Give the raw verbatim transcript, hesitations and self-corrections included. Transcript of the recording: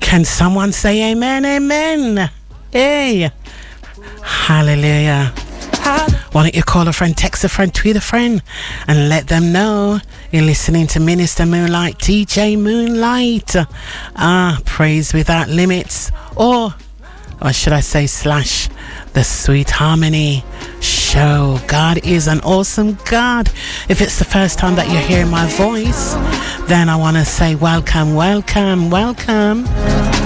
Can someone say amen, amen? Hey, hallelujah. Why don't you call a friend, text a friend, tweet a friend, and let them know you're listening to Minister Moonlight, D J Moonlight. Ah, praise without limits, or, or should I say slash, the Sweet Harmony Show. God is an awesome God. If it's the first time that you're hearing my voice, then I want to say welcome, welcome, welcome.